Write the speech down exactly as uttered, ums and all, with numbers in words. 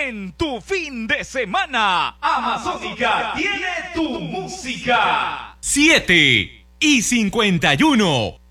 en tu fin de semana. Amazónica tiene tu música. siete y cincuenta y uno.